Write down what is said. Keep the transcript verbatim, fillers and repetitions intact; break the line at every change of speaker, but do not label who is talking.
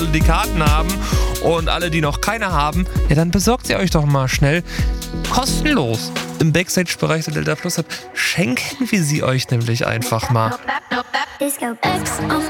die Karten haben und alle, die noch keine haben, ja, dann besorgt sie euch doch mal schnell kostenlos im Backstage-Bereich der Delta Plus App. Schenken wir sie euch nämlich einfach mal.
Disco X on